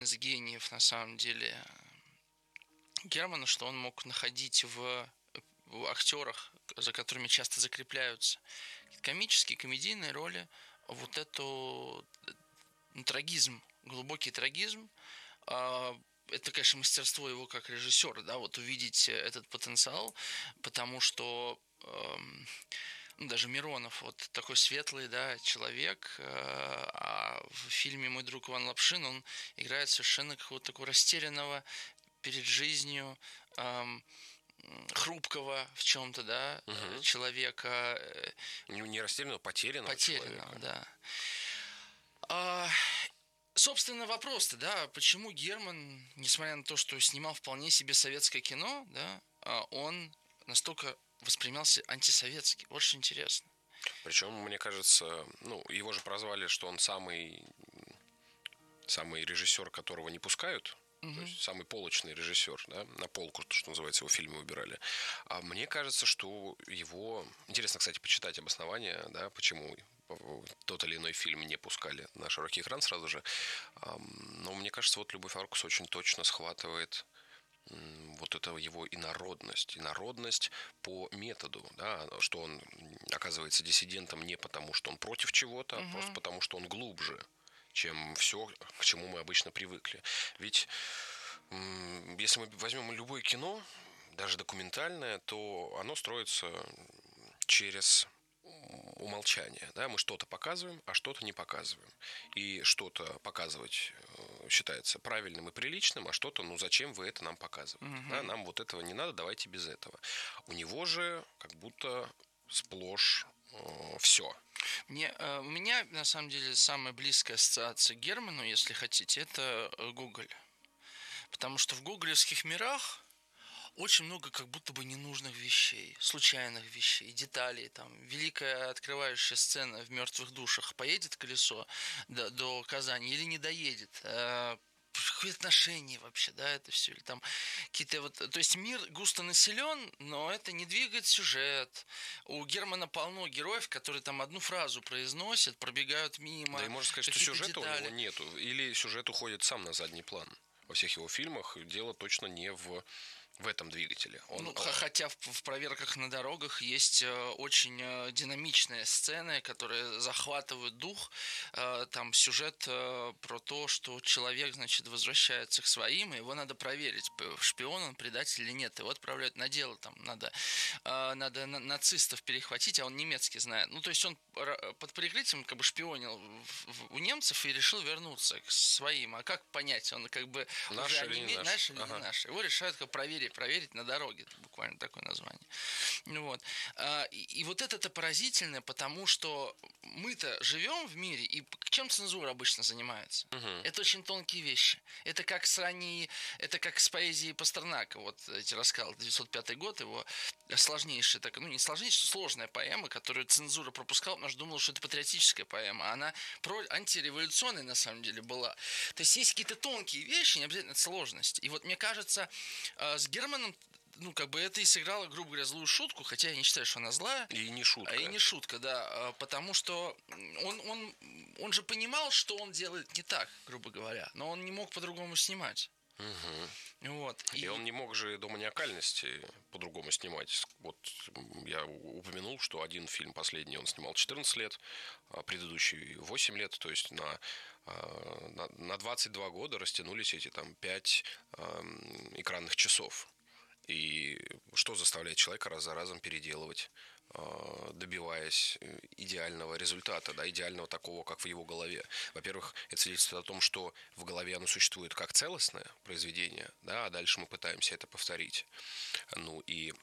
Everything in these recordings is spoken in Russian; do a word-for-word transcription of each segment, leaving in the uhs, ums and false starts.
из гениев, на самом деле, Германа, что он мог находить в, в актерах, за которыми часто закрепляются комические, комедийные роли, вот эту ну, трагизм, глубокий трагизм. Это, конечно, мастерство его как режиссера, да, вот увидеть этот потенциал, потому что эм, ну, даже Миронов, вот такой светлый, да, человек, э, а в фильме «Мой друг Иван Лапшин» он играет совершенно какого-то такого растерянного перед жизнью, эм, хрупкого в чем-то, да, Угу. человека. Не, не растерянного, потерянного, потерянного человека. Да. А, собственно, вопрос-то, да, почему Герман, несмотря на то, что снимал вполне себе советское кино, да, он настолько воспринимался антисоветски. Вот что интересно. Причем, мне кажется, ну, его же прозвали, что он самый, самый режиссер, которого не пускают. Угу. То есть самый полочный режиссер, да, на полку, что называется, его фильмы выбирали. А мне кажется, что его... Интересно, кстати, почитать обоснования, да, почему тот или иной фильм не пускали на широкий экран сразу же. Но мне кажется, вот Любовь Аркус очень точно схватывает вот это его инородность. Инородность по методу, да, что он оказывается диссидентом не потому, что он против чего-то, угу. а просто потому, что он глубже, чем все, к чему мы обычно привыкли. Ведь если мы возьмем любое кино, даже документальное, то оно строится через умолчание. Да? Мы что-то показываем, а что-то не показываем. И что-то показывать считается правильным и приличным, а что-то, ну зачем вы это нам показываете? Угу. Да? Нам вот этого не надо, давайте без этого. У него же как будто сплошь э, все. Мне, э, у меня, на самом деле, самая близкая ассоциация к Герману, если хотите, это Гоголь. Потому что в гоголевских мирах очень много как будто бы ненужных вещей, случайных вещей, деталей. Там великая открывающая сцена в «Мертвых душах». Поедет колесо до, до Казани или не доедет? Какое отношение вообще, да, это все, или там какие-то вот, то есть мир густо населен, но это не двигает сюжет. У Германа полно героев, которые там одну фразу произносят, пробегают мимо. Да и можно сказать, что сюжета детали. У него нету, или сюжет уходит сам на задний план. Во всех его фильмах дело точно не в в этом двигателе. Он... Ну, хотя в, в «Проверках на дорогах» есть э, очень э, динамичные сцены, которые захватывают дух. Э, там сюжет э, про то, что человек, значит, возвращается к своим, и его надо проверить, шпион он, предатель или нет. Его отправляют на дело, там надо, э, надо на- нацистов перехватить, а он немецкий знает. Ну, то есть он под прикрытием как бы шпионил в, в, у немцев и решил вернуться к своим. А как понять? Он как бы наш уже или онемел, наш? наш или ага. не наш. Его решают как проверить, проверить на дороге. Это буквально такое название. Вот. И, и вот это-то поразительно, потому что мы-то живем в мире, и чем цензура обычно занимается? Угу. Это очень тонкие вещи. Это как с ранней, это как с поэзией Пастернака. Вот эти рассказы, девятьсот пятый год, его сложнейшая, так, ну не сложнейшая, сложная поэма, которую цензура пропускала, потому что думала, что это патриотическая поэма. А она про антиреволюционная на самом деле была. То есть есть какие-то тонкие вещи, не обязательно сложность. И вот мне кажется, с Германом ну, как бы это и сыграло, грубо говоря, злую шутку, хотя я не считаю, что она злая. И не шутка. И не шутка, да, потому что он, он, он же понимал, что он делает не так, грубо говоря, но он не мог по-другому снимать. Угу. Вот. И, и он не мог же до маниакальности по-другому снимать. Вот я упомянул, что один фильм последний он снимал четырнадцать лет, а предыдущий восемь лет, то есть на, на, на двадцать два года растянулись эти там пять э, экранных часов. И что заставляет человека раз за разом переделывать, добиваясь идеального результата, да, идеального такого, как в его голове. Во-первых, это свидетельствует о том, что в голове оно существует как целостное произведение, да, а дальше мы пытаемся это повторить. Ну и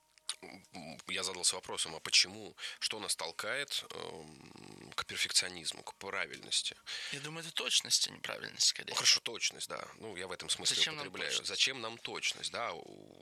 я задался вопросом, а почему, что нас толкает э, к перфекционизму, к правильности? Я думаю, это точность, а не правильность, скорее. Ну, хорошо, точность, да. Ну, я в этом смысле Зачем употребляю. Нам Зачем нам точность, да?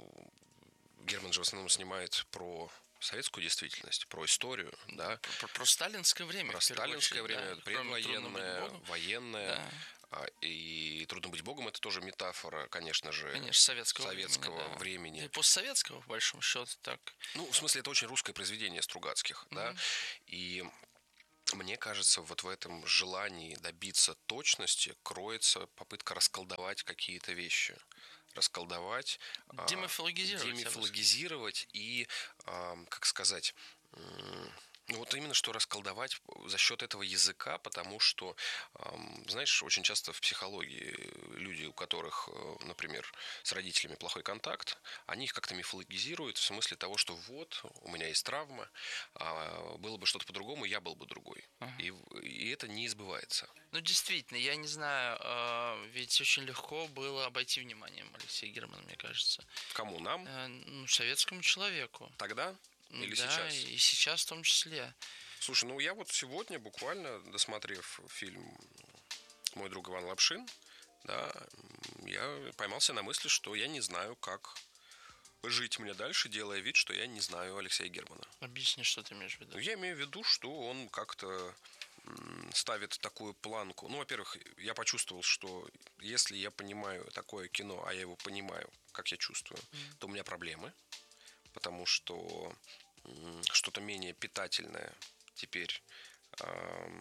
Герман же в основном снимает про советскую действительность, про историю, да? Про, про, про сталинское время. Про сталинское очередь, время, да, предвоенное, военное. Да. И «Трудно быть Богом» — это тоже метафора, конечно же, конечно, советского, советского времени. Да. времени. И постсоветского, в большом счете, так. Ну, в смысле, это очень русское произведение Стругацких, mm-hmm. да? И Мне кажется, вот в этом желании добиться точности кроется попытка расколдовать какие-то вещи. Расколдовать, а, Демифологизировать, я бы сказал. демифологизировать и, а, как сказать, м, ну вот именно что расколдовать за счет этого языка, потому что, ам, знаешь, очень часто в психологии люди, у которых, э, например, с родителями плохой контакт, они их как-то мифологизируют в смысле того, что вот, у меня есть травма, а было бы что-то по-другому, я был бы другой. Ага. И, и это не избывается. Ну, действительно, я не знаю, э, ведь очень легко было обойти вниманием Алексея Германа, мне кажется. Кому? Нам? Э, ну, советскому человеку. Тогда? Или да, сейчас? и сейчас в том числе. Слушай, ну я вот сегодня буквально, досмотрев фильм «Мой друг Иван Лапшин», да, я поймался на мысли, что я не знаю, как жить мне дальше, делая вид, что я не знаю Алексея Германа. Объясни, что ты имеешь в виду. Ну, я имею в виду, что он как-то ставит такую планку. Ну, во-первых, я почувствовал, что если я понимаю такое кино, а я его понимаю, как я чувствую, mm. то у меня проблемы, потому что м, что-то менее питательное теперь, э,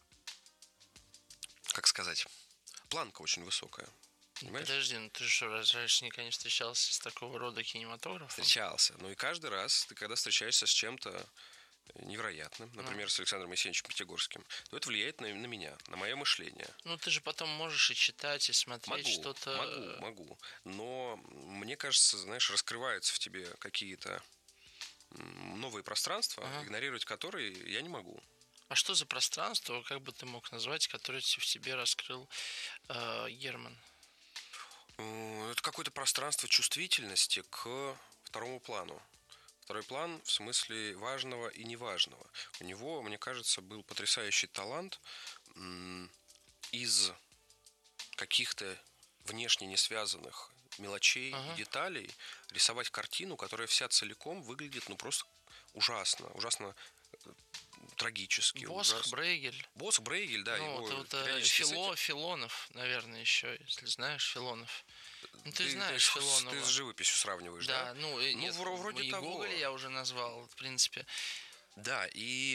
как сказать, планка очень высокая. Понимаешь? Подожди, ну ты же раньше никогда не встречался с такого рода кинематографом? Встречался. Ну и каждый раз, ты когда встречаешься с чем-то невероятным, например, а. с Александром Моисеевичем Пятигорским, то это влияет на, на меня, на мое мышление. Ну, ты же потом можешь и читать, и смотреть могу, что-то. Могу, могу. Но мне кажется, знаешь, раскрываются в тебе какие-то новые пространства, ага. игнорировать которые я не могу. А что за пространство, как бы ты мог назвать, которое в тебе раскрыл э, Герман? Это какое-то пространство чувствительности к второму плану. Второй план в смысле важного и неважного. У него, мне кажется, был потрясающий талант из каких-то внешне не связанных мелочей, ага. деталей рисовать картину, которая вся целиком выглядит ну просто ужасно, ужасно трагически. Босх, ужасно. Брейгель. Босх, Брейгель, да. Ну, его это вот, Фило, Филонов, наверное, еще, если знаешь, Филонов. Ну, ты, ты знаешь ты, Филонова. Ты с живописью сравниваешь, да? Да, ну, ну нет, вроде и того. Гоголя я уже назвал, в принципе. Да, и,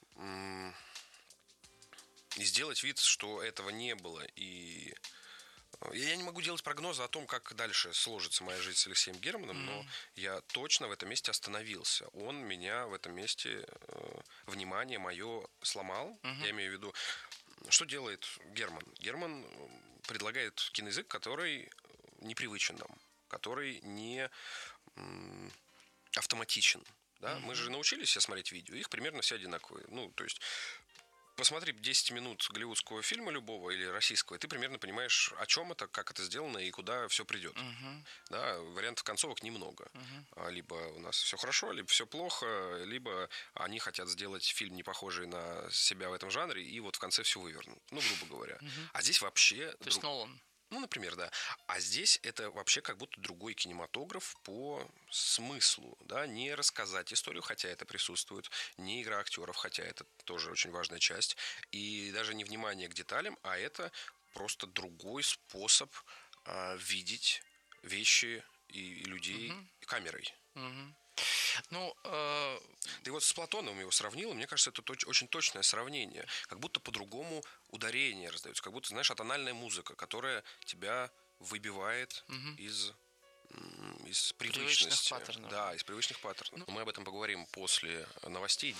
и сделать вид, что этого не было, и я не могу делать прогнозы о том, как дальше сложится моя жизнь с Алексеем Германом, mm. но я точно в этом месте остановился. Он меня в этом месте, э, внимание мое сломал. Mm-hmm. Я имею в виду, что делает Герман? Герман предлагает киноязык, который непривычен нам, который не м, автоматичен. Да? Mm-hmm. Мы же научились все смотреть видео, их примерно все одинаковые. Ну, то есть посмотри десять минут голливудского фильма любого или российского, и ты примерно понимаешь, о чем это, как это сделано и куда все придет. Uh-huh. Да, вариантов концовок немного. Uh-huh. Либо у нас все хорошо, либо все плохо, либо они хотят сделать фильм, не похожий на себя в этом жанре, и вот в конце все вывернут. Ну, грубо говоря. Uh-huh. А здесь вообще... То есть друг... Нолан. Ну, например, да. А здесь это вообще как будто другой кинематограф по смыслу, да, не рассказать историю, хотя это присутствует, не игра актеров, хотя это тоже очень важная часть, и даже не внимание к деталям, а это просто другой способ а, видеть вещи и, и людей угу. камерой. Угу. Ну, э... ты вот с Платоновым его сравнил, мне кажется, это точ- очень точное сравнение. Как будто по-другому ударения раздаются, как будто, знаешь, атональная музыка, которая тебя выбивает угу. из, из привычности. Привычных паттернов. Да, из привычных паттернов. Ну. Мы об этом поговорим после новостей.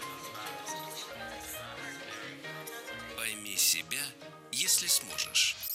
Пойми себя, если сможешь.